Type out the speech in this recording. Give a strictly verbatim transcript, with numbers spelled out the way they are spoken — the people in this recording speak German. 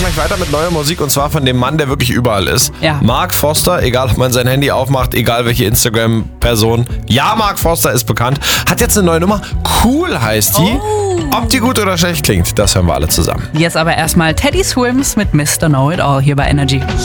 gleich weiter mit neuer Musik und zwar von dem Mann, der wirklich überall ist. Ja. Mark Foster, egal ob man sein Handy aufmacht, egal welche Instagram-Person. Ja, Mark Foster ist bekannt. Hat jetzt eine neue Nummer. Cool heißt die. Oh. Ob die gut oder schlecht klingt, das hören wir alle zusammen. Jetzt aber erstmal Teddy Swims mit Mister Know It All hier bei Energy.